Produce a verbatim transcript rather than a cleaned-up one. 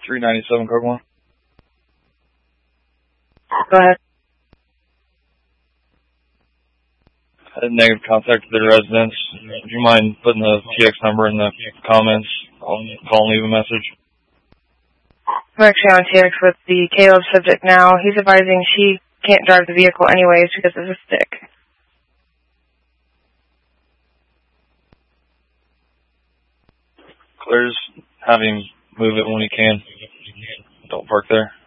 three ninety-seven, Code one. Go ahead. A negative contact to the residence. Would you mind putting the T X number in the comments? I'll call and leave a message. I'm actually on T X with the Caleb subject now. He's advising she can't drive the vehicle anyways because of the stick. Clears. Have him move it when he can. Don't park there.